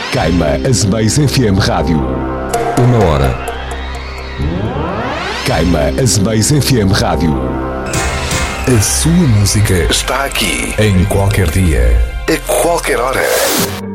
Queima Azeméis FM Rádio. Uma hora. Queima Azeméis FM Rádio. A sua música está aqui. Em qualquer dia. A qualquer hora.